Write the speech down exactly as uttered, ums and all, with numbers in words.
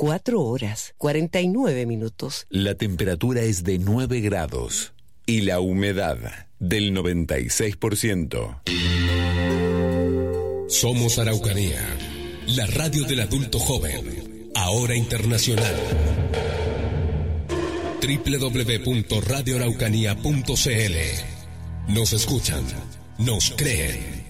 cuatro horas, cuarenta y nueve minutos. La temperatura es de nueve grados y la humedad del noventa y seis por ciento. Somos Araucanía, la radio del adulto joven, ahora internacional. doble u doble u doble u punto radio araucanía punto c l. Nos escuchan, nos creen.